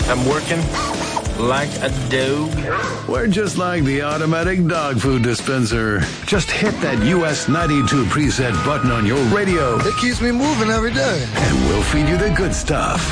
I'm working like a dog. We're just like the automatic dog food dispenser. Just hit that US 92 preset button on your radio. It keeps me moving every day. And we'll feed you the good stuff.